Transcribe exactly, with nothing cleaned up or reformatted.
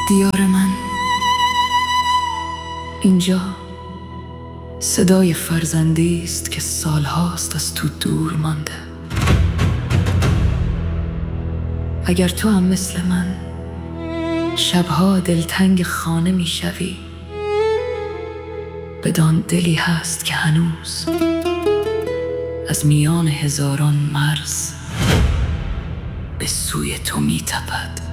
دیار من، اینجا صدای فرزندی است که سالهاست از تو دور مانده. اگر تو هم مثل من شبها دلتنگ خانه می شوی، بدان دلی هست که هنوز از میان هزاران مرز به سوی تو می تپد.